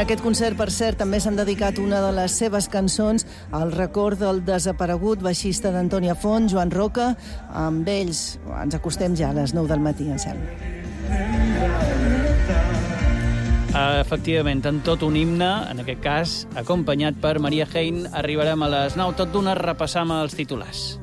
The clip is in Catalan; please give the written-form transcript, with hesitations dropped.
aquest concert, per cert, també s'han dedicat una de les seves cançons al record del desaparegut baixista d'Antònia Font, Joan Roca. Amb ells ens acostem ja a les 9 del matí, em sembla. Efectivament, en tot un himne, en aquest cas, acompanyat per Maria Hein, arribarem a les 9, tot d'una repassam els titulars.